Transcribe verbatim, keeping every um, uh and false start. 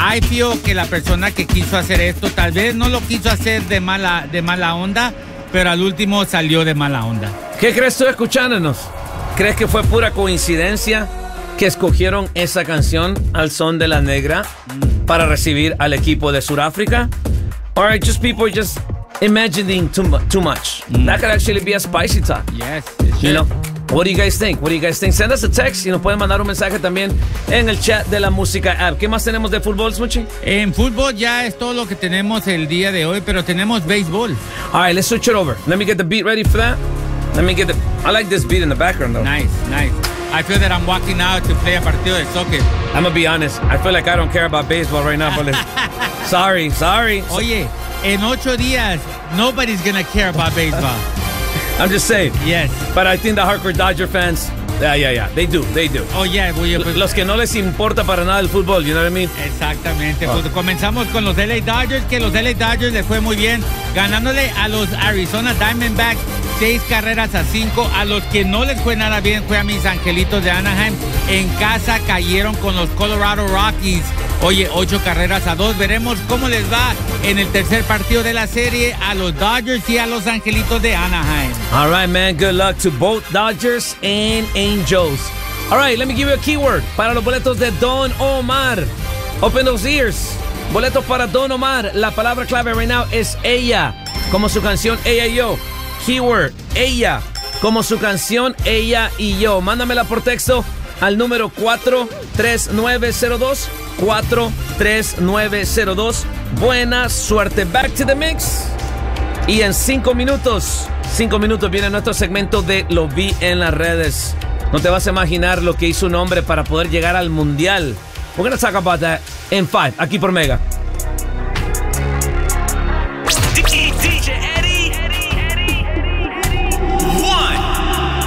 I feel que la persona que quiso hacer esto, tal vez no lo quiso hacer de mala, de mala onda, pero al último salió de mala onda. ¿Qué crees tú escuchándonos? ¿Crees que fue pura coincidencia que escogieron esa canción al son de la negra mm. para recibir al equipo de Sudáfrica? Or just people just imagining too, mu too much? Mm. That could actually be a spicy talk. Yes, it you know? What do you guys think? What do you guys think? Send us a text y nos pueden mandar un mensaje también en el chat de la música app. ¿Qué más tenemos de fútbol, Smuchi? En fútbol ya es todo lo que tenemos el día de hoy, pero tenemos béisbol. All right, let's switch it over. Let me get the beat ready for that. Let me get the... I like this beat in the background, though. Nice, nice. I feel that I'm walking out to play a partido de soccer. I'm gonna be honest. I feel like I don't care about baseball right now, but sorry, sorry. Oye, en ocho días, nobody's gonna care about baseball. I'm just saying. Yes. But I think the hardcore Dodger fans, yeah, yeah, yeah, they do, they do. Oh, yeah. Well, pues, los que no les importa para nada el fútbol, you know what I mean? Exactamente. Oh. Pues comenzamos con los L A Dodgers, que los L A Dodgers les fue muy bien, ganándole a los Arizona Diamondbacks seis carreras a cinco. A los que no les fue nada bien fue a mis angelitos de Anaheim. En casa cayeron con los Colorado Rockies. Oye, ocho carreras a dos. Veremos cómo les va en el tercer partido de la serie a los Dodgers y a los angelitos de Anaheim. All right, man. Good luck to both Dodgers and Angels. All right, let me give you a keyword para los boletos de Don Omar. Open those ears. Boletos para Don Omar. La palabra clave right now es ella, como su canción Ella y Yo. Keyword, ella, como su canción Ella y Yo. Mándamela por texto al número cuatro tres nueve cero dos, cuatro tres nueve cero dos. Buena suerte. Back to the mix. Y en cinco minutos, cinco minutos viene nuestro segmento de Lo Vi en las redes. No te vas a imaginar lo que hizo un hombre para poder llegar al mundial. We're gonna talk about that in five, aquí por Mega.